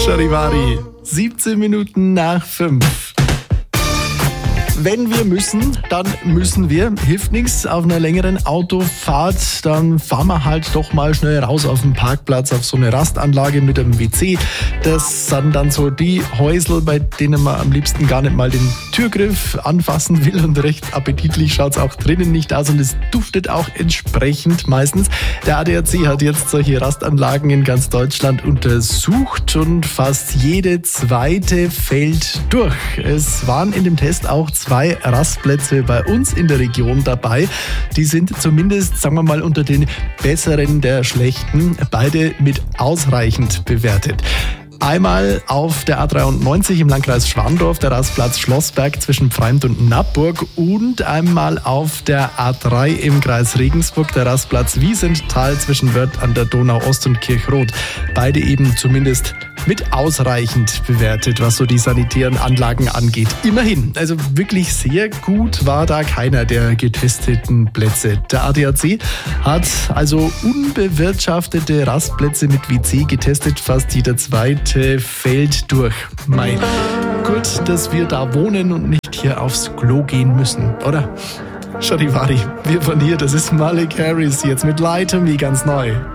Charivari, 17 Minuten nach 5. Wenn wir müssen, dann müssen wir. Hilft nichts auf einer längeren Autofahrt. Dann fahren wir halt doch mal schnell raus auf den Parkplatz, auf so eine Rastanlage mit einem WC. Das sind dann so die Häusl, bei denen man am liebsten gar nicht mal den Türgriff anfassen will. Und recht appetitlich schaut's auch drinnen nicht aus. Und es duftet auch entsprechend meistens. Der ADAC hat jetzt solche Rastanlagen in ganz Deutschland untersucht. Und fast jede zweite fällt durch. Es waren in dem Test auch 2 Rastplätze bei uns in der Region dabei. Die sind zumindest, sagen wir mal, unter den besseren der schlechten, beide mit ausreichend bewertet. Einmal auf der A93 im Landkreis Schwandorf, der Rastplatz Schlossberg zwischen Pfreimd und Nappburg, und einmal auf der A3 im Kreis Regensburg, der Rastplatz Wiesenthal zwischen Wörth an der Donau-Ost und Kirchroth. Beide eben zumindest mit ausreichend bewertet, was so die sanitären Anlagen angeht. Immerhin, also wirklich sehr gut war da keiner der getesteten Plätze. Der ADAC hat also unbewirtschaftete Rastplätze mit WC getestet, fast jeder zweite fällt durch. Mei, gut, dass wir da wohnen und nicht hier aufs Klo gehen müssen, oder? Charivari, wir von hier, das ist Malik Harris, jetzt mit Lie to Me ganz neu.